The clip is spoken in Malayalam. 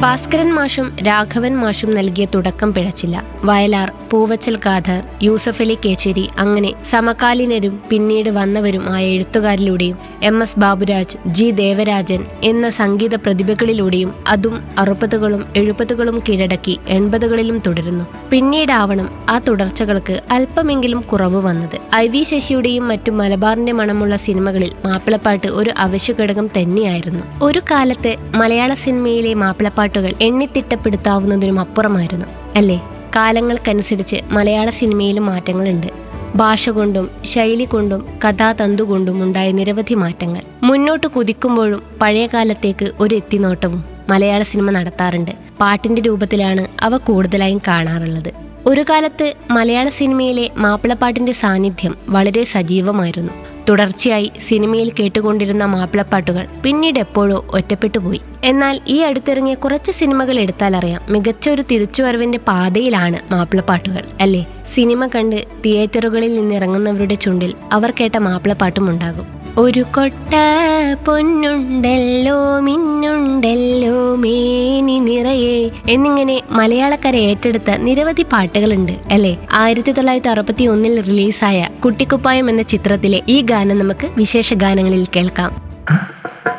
ഭാസ്കരൻ മാഷും രാഘവൻ മാഷും നൽകിയ തുടക്കം പിഴച്ചില്ല. വയലാർ, പൂവച്ചൽ ഖാദർ, യൂസഫ് അലി കേച്ചേരി അങ്ങനെ സമകാലീനരും പിന്നീട് വന്നവരും ആയ എഴുത്തുകാരിലൂടെയും MS ബാബുരാജ്, G ദേവരാജൻ എന്ന സംഗീത പ്രതിഭകളിലൂടെയും അതും 60കളും 70കളും കീഴടക്കി 80കളിലും തുടരുന്നു. പിന്നീടാവണം ആ തുടർച്ചകൾക്ക് അല്പമെങ്കിലും കുറവ് വന്നത്. IV ശശിയുടെയും മറ്റു മലബാറിന്റെ മണമുള്ള സിനിമകളിൽ മാപ്പിളപ്പാട്ട് ഒരു അവശ്യ ഘടകം തന്നെയായിരുന്നു. ഒരു കാലത്ത് മലയാള സിനിമയിലെ മാപ്പിളപ്പാട്ടുകൾ എണ്ണിത്തിട്ടപ്പെടുത്താവുന്നതിനും അപ്പുറമായിരുന്നു, അല്ലേ? കാലങ്ങൾക്കനുസരിച്ച് മലയാള സിനിമയിലും മാറ്റങ്ങളുണ്ട്. ഭാഷ കൊണ്ടും ശൈലി കൊണ്ടും കഥാതന്തു കൊണ്ടും ഉണ്ടായ നിരവധി മാറ്റങ്ങൾ. മുന്നോട്ട് കുതിക്കുമ്പോഴും പഴയ കാലത്തേക്ക് ഒരു എത്തിനോട്ടവും മലയാള സിനിമ നടത്താറുണ്ട്. പാട്ടിന്റെ രൂപത്തിലാണ് അവ കൂടുതലായും കാണാറുള്ളത്. ഒരു കാലത്ത് മലയാള സിനിമയിലെ മാപ്പിളപ്പാട്ടിന്റെ സാന്നിധ്യം വളരെ സജീവമായിരുന്നു. തുടർച്ചയായി സിനിമയിൽ കേട്ടുകൊണ്ടിരുന്ന മാപ്പിളപ്പാട്ടുകൾ പിന്നീട് എപ്പോഴോ ഒറ്റപ്പെട്ടുപോയി. എന്നാൽ ഈ അടുത്തിറങ്ങിയ കുറച്ച് സിനിമകൾ എടുത്താലറിയാം, മികച്ച ഒരു തിരിച്ചുവരവിന്റെ പാതയിലാണ് മാപ്പിളപ്പാട്ടുകൾ, അല്ലേ? സിനിമ കണ്ട് തിയേറ്ററുകളിൽ നിന്നിറങ്ങുന്നവരുടെ ചുണ്ടിൽ അവർ കേട്ട മാപ്പിളപ്പാട്ടും ഉണ്ടാകും. ഒരു കൊട്ട പൊന്നുണ്ടല്ലോ മിന്നുണ്ടല്ലോ മേനി നിറയെ എന്നിങ്ങനെ മലയാളക്കര ഏറ്റെടുത്ത നിരവധി പാട്ടുകളുണ്ട്, അല്ലേ? 1961 റിലീസായ കുട്ടിക്കുപ്പായം എന്ന ചിത്രത്തിലെ ഈ ഗാനം നമുക്ക് വിശേഷ ഗാനങ്ങളിൽ കേൾക്കാം.